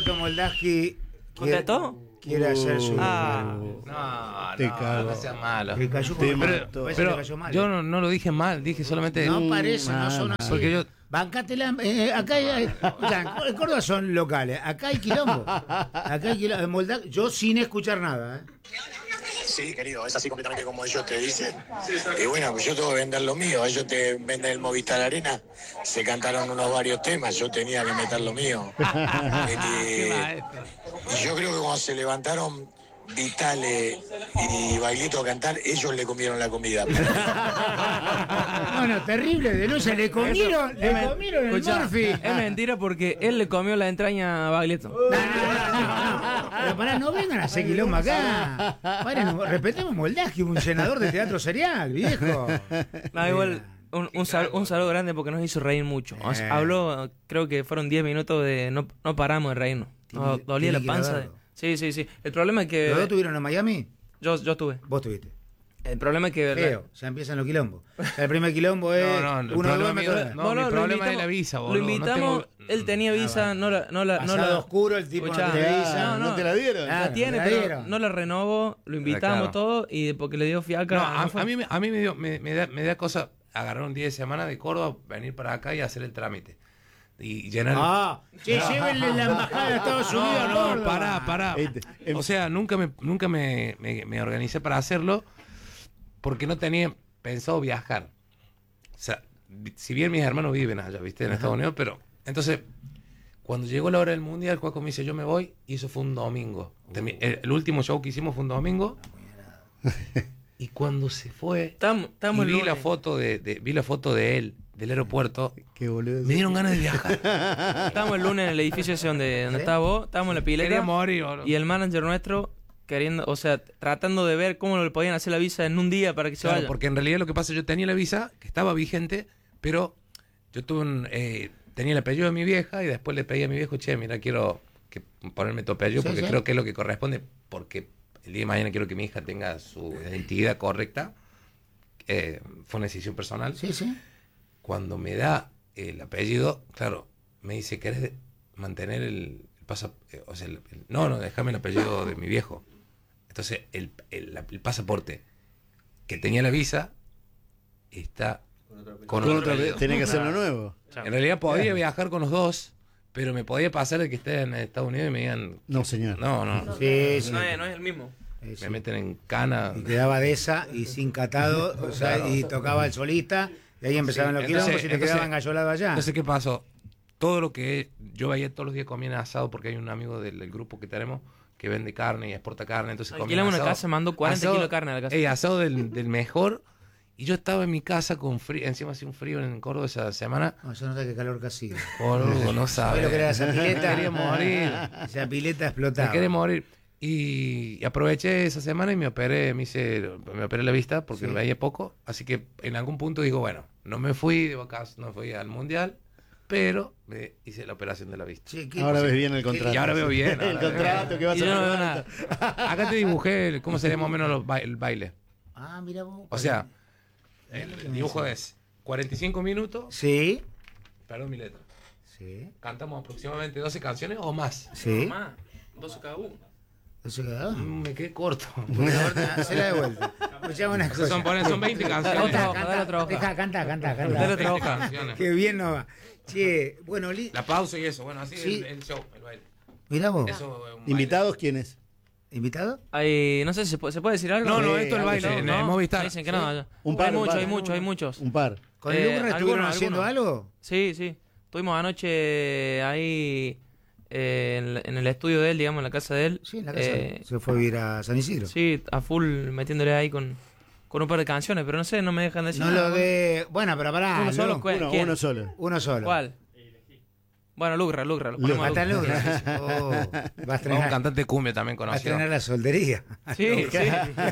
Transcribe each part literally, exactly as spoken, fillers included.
Roberto Moldaski ¿Contestó? quiere hacer su... Ah, No, Te no, cago. no seas malo. Que cayó Te con- mató. parece que Pero cayó mal. yo no, no lo dije mal, dije solamente. No Mm, parece, no nada, son nada. así. Porque yo- Bancátela, eh, acá hay, hay- o sea, en Córdoba son locales, acá hay quilombo. Acá hay quilombo. En Moldaski, yo sin escuchar nada, ¿eh? Sí, querido, es así completamente como ellos te dicen. Y bueno, pues yo tengo que vender lo mío. Ellos te venden el Movistar Arena. Se cantaron unos varios temas. Yo tenía que meter lo mío. Qué y, maestro. y yo creo que cuando se levantaron Vitale y Bailito a cantar, ellos le comieron la comida. Bueno, terrible denuncia, le comieron, le men- comieron el escuchá, Murphy. es mentira porque él le comió la entraña a Baglietto. No, no, no, no, no. Pero pará, no vengan a hacer quilombo acá. Paren, respetemos Moldaski, un senador de teatro serial, viejo. No, igual, un, un, sal- un saludo grande porque nos hizo reír mucho. O sea, Eh. habló, creo que fueron diez minutos de no, no paramos de reírnos. Nos Tiene- dolía tiene la que panza. De, grabarlo. sí, sí, sí. El problema es que... ¿Los dos tuvieron en Miami? Yo, yo estuve. Vos tuviste. El problema es que... Feo, ya empiezan los quilombos. O sea, el primer quilombo es No, no, el uno de problema dos mío- metros. no, mi lo problema invitamos- es la visa, Lo boludo. No invitamos, tengo- él tenía visa, no la... No la, no Pasado la oscuro, el tipo no Escuchá, tiene Ah, visa. no, no. ¿No te la dieron? Ah, la tiene, la pero dieron. no la renovó, lo invitamos Claro. todo y porque le dio fiaca... No, a, no fue. a mí, me- a mí me, dio, me, me da, me da cosa agarrar un día de semana de Córdoba, venir para acá y hacer el trámite. Y llenar. Ah, che, llévenle la embajada de Estados Unidos a no, no, Córdoba. pará, pará. Este, em- O sea, nunca me, nunca me, me, me organicé para hacerlo porque no tenía pensado viajar. O sea, vi- si bien mis hermanos viven allá, viste, en Estados Unidos, pero entonces, cuando llegó la hora del mundial, Cuaco me dice, yo me voy, y eso fue un domingo. Termi- El, el último show que hicimos fue un domingo. Y cuando se fue, Estamos, estamos y el vi la lunes. foto de, de- vi la foto de él, del aeropuerto, Qué boludo. me dieron ganas de viajar. Estábamos el lunes en el edificio ese donde, donde estabas vos, estábamos en la pileta. Quería morir, boludo. Y el manager nuestro queriendo, o sea, tratando de ver cómo le podían hacer la visa en un día para que se Claro, vaya. porque en realidad lo que pasa, yo tenía la visa, que estaba vigente, pero yo tuve un, eh, tenía el apellido de mi vieja y después le pedí a mi viejo, che, mira, quiero que ponerme tu apellido Sí, porque sí. creo que es lo que corresponde, porque el día de mañana quiero que mi hija tenga su identidad correcta. Eh, fue una decisión personal. Sí, sí. Cuando me da el apellido, claro, me dice, ¿querés de- mantener el, el pasaporte? O sea, el- el- no, no, déjame el apellido de mi viejo. Entonces, el, el- la- el pasaporte que tenía la visa está con Con otro otra apellido. vez, tenés que hacerlo nuevo. En realidad podía viajar con los dos, pero me podía pasar de que esté en Estados Unidos y me digan... No, señor. No, no, Sí, sí. no, es, no es el mismo. Eh, sí. me meten en cana. Y quedaba de esa y sin catado, o sea, Claro. y tocaba el solista, y ahí empezaban Sí, los entonces- quilombos y te entonces- quedaban gallolados allá. Entonces, ¿qué pasó? Todo lo que yo veía todos los días comían asado porque hay un amigo del, del grupo que tenemos que vende carne y exporta carne, entonces comían Alquilamos una asado. casa, mandó cuarenta Asado- kilos de carne a la casa. Ey, asado del, del mejor. Y yo estaba en mi casa con frío, encima hacía un frío en Córdoba esa semana. No, yo no sé qué calor que hacía. Boludo, no ¿Sabés lo que era sabes. esa pileta? Me quería morir. Esa pileta Me explotaba. quería morir. Y, y aproveché esa semana y me operé, me hice, me operé la vista porque Sí. veía poco. Así que en algún punto digo, bueno, no me fui de vacaciones, no fui al mundial, pero me hice la operación de la vista. Che, ¿qué- Ahora ves bien el qué- contrato. Y ahora veo bien, El ahora veo contrato bien. que vas Y a yo no veo pagar. nada. Acá te dibujé el- cómo sería más o menos los ba- el baile. Ah, mira vos. O sea, el, el dibujo es cuarenta y cinco minutos, Sí, perdón mi letra. sí, Cantamos aproximadamente doce canciones o más. sí. Más, doce cada uno. ¿Eso quedaba? Mm, Me quedé corto. Hacela de vuelta. Escuchame una cosa. Son, ponen- son veinte Dale canciones. otra hoja, dale otra hoja. Deja, canta, canta, Dale canta. otra hoja. canciones. Qué bien no va. Che, bueno, li... La pausa y eso. Bueno, así Sí. el, el show, el baile. mirá vos. Eso es un baile. ¿Invitados quiénes? ¿Invitado? Hay, no sé si se puede, ¿se puede decir algo. No, no, Sí, esto es el baile. algo, En ¿no? el Movistar. Dicen que Sí. no. ya. Un par, hay un muchos, par. hay muchos, hay muchos. Un par. ¿Con Eh, el Lucra estuvieron algunos, haciendo algunos. algo? Sí, sí. Estuvimos anoche ahí eh, en, en el estudio de él, digamos, en la casa de él. Sí, en la casa. Eh, Se fue a vivir a San Isidro. sí, a full metiéndole ahí con, con un par de canciones, pero no sé, no me dejan decir No nada. lo de. Bueno, pero pará. Uno solo, Lu. ¿cuál? Uno, ¿Quién? uno solo. Uno solo. ¿Cuál? Bueno, Lucra, Lucra. Lo ponemos a Hasta Lucra. Lucra. Oh, va a Un estrenar, cantante de cumbia también va a conocido. estrenar la soltería. Sí, sí.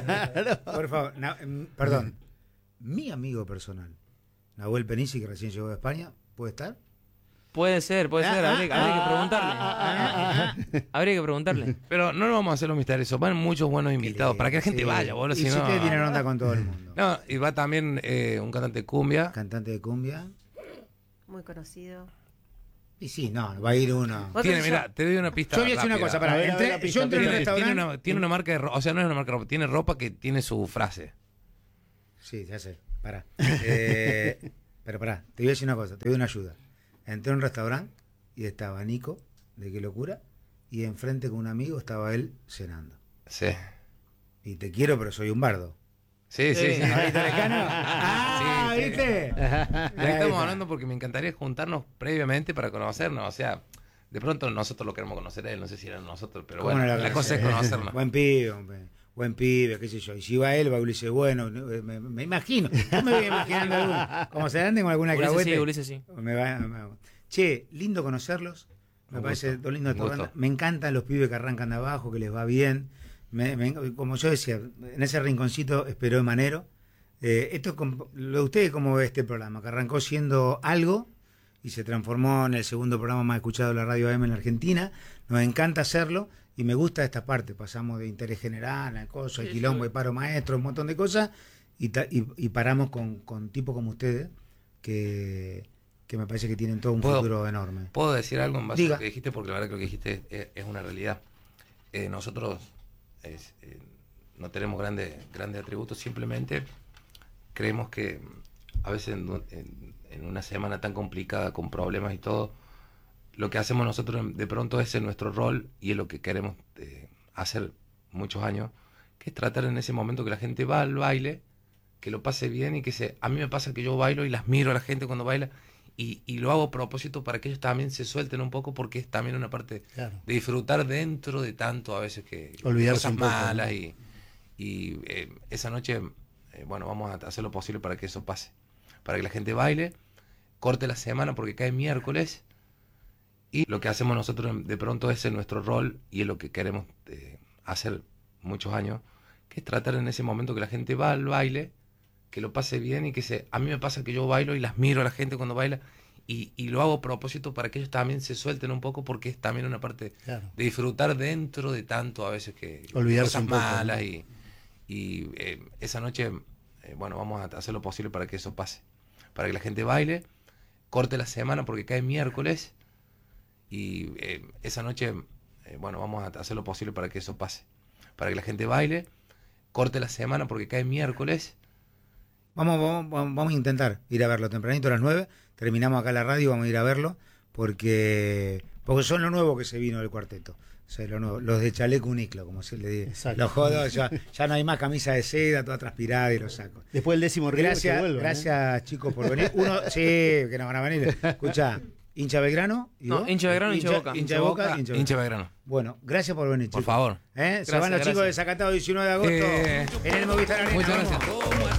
Por favor, Na- em, perdón. Mi amigo personal, Nahuel Penici, que recién llegó de España, ¿puede estar? Puede ser, puede ser. Ah, Habría, ah, habría que ah, preguntarle. ah, ah, ah, Habría que preguntarle. Pero no nos vamos a hacer los misteriosos. Van muchos buenos invitados. Para que la gente Sí. vaya, boludo. Y Si si no. ustedes tienen onda con todo el mundo. No, y va también eh, un cantante de cumbia. Cantante de cumbia. Muy conocido. Y sí, no, va a ir uno. Tiene, mira, te doy una pista. Yo voy a decir una cosa, para, A ver, a ver entré, la pista, yo entré en un Tiene, restaurante. tiene una, tiene una marca de ropa, o sea, no es una marca de ropa, tiene ropa que tiene su frase. Sí, ya sé, pará. Eh, pero pará, te voy a decir una cosa, te doy una ayuda. Entré a un restaurante y estaba Nico, de Qué Locura, y enfrente con un amigo estaba él cenando. Sí. Y te quiero, pero soy un bardo. Sí, sí, sí. ¿Ahorita Lescano? Ah, Sí, sí. ¿viste? Ahí estamos hablando porque me encantaría juntarnos previamente para conocernos, o sea, de pronto nosotros lo queremos conocer a él, no sé si era nosotros, pero ¿Cómo bueno, no la, la cosa es conoces? conocernos. Buen pibe, hombre. Buen pibe, qué sé yo. Y si va él, va Ulises Bueno, me, me imagino. Yo me voy imaginando algún, como se anden con alguna Ulises cahuete. sí, Ulises sí. Me va, me va. Che, lindo conocerlos. Me Un parece gusto, todo lindo. un Esta gusto. banda. Me encantan los pibes que arrancan de abajo, que les va bien. Me- me- como yo decía, en ese rinconcito esperó Emanero. Eh, esto es como- lo de ustedes, ¿cómo ve este programa? Que arrancó siendo algo y se transformó en el segundo programa más escuchado de la radio A M en la Argentina. Nos encanta hacerlo y me gusta esta parte. Pasamos de interés general a cosas, Sí, quilombo, sí. de paro maestro, un montón de cosas y, ta- y, y paramos con, con tipos como ustedes que, que me parece que tienen todo un ¿Puedo- futuro enorme. ¿Puedo decir algo en base Diga. a lo que dijiste? Porque la verdad que lo que dijiste es, es una realidad. Eh, nosotros es, eh, no tenemos grandes grandes atributos, simplemente creemos que a veces en, en- en una semana tan complicada, con problemas y todo, lo que hacemos nosotros de pronto es en nuestro rol y es lo que queremos eh, hacer muchos años, que es tratar en ese momento que la gente va al baile, que lo pase bien y que se... A mí me pasa que yo bailo y las miro a la gente cuando baila y, y lo hago a propósito para que ellos también se suelten un poco porque es también una parte Claro. de disfrutar dentro de tanto a veces que Olvidarse cosas un poco, malas ¿no? y, y eh, esa noche eh, bueno, vamos a hacer lo posible para que eso pase, para que la gente baile, corte la semana porque cae miércoles y lo que hacemos nosotros de pronto es en nuestro rol y es lo que queremos eh, hacer muchos años, que es tratar en ese momento que la gente va al baile, que lo pase bien y que se... A mí me pasa que yo bailo y las miro a la gente cuando baila y, y lo hago a propósito para que ellos también se suelten un poco porque es también una parte Claro. de disfrutar dentro de tanto a veces que Olvidarse cosas un poco, malas ¿no? y, y eh, esa noche eh, bueno, vamos a hacer lo posible para que eso pase, para que la gente baile, corte la semana porque cae miércoles y eh, esa noche eh, bueno, vamos a hacer lo posible para que eso pase, para que la gente baile, corte la semana porque cae miércoles. Vamos, vamos, vamos vamos a intentar ir a verlo tempranito a las nueve. Terminamos acá la radio, vamos a ir a verlo. Porque porque son lo nuevo que se vino del cuarteto. O sea, lo nuevo, los de chaleco uniclo, como se le dice. Exacto. Los jodos, ya, ya no hay más camisa de seda, toda transpirada y los saco. Después del décimo River se Gracias, vuelven, ¿eh? gracias chicos por venir. Uno, sí, que no van a venir. Escucha, hincha Belgrano. ¿y No, vos? hincha Belgrano, hincha Boca. Hincha de Boca, hincha de hincha Boca. Belgrano. Bueno, gracias por venir, Por chicos. favor. ¿Eh? Se Gracias, van los chicos gracias. de Zacatau diecinueve de agosto Eh, en el Movistar Arena. Muchas Vamos. gracias.